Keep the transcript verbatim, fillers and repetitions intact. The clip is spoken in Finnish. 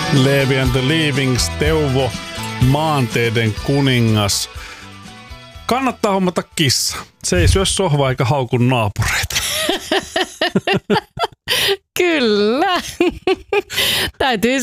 Levi and the Leavings, Teuvo, maanteiden kuningas. Kannattaa hommata kissa. Se ei syö sohvaa eikä haukun naapureita. Kyllä. Täytyy